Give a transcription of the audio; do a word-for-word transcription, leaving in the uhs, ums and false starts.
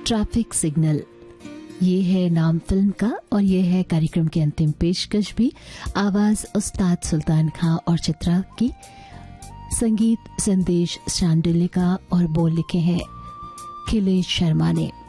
Traffic signal, ये है नाम फिल्म का और ये है कार्यक्रम की अंतिम पेशकश भी। आवाज उस्ताद सुल्तान खां और चित्रा की, संगीत संदेश शांडिल्य का और बोल लिखे हैं खिलेश शर्मा ने।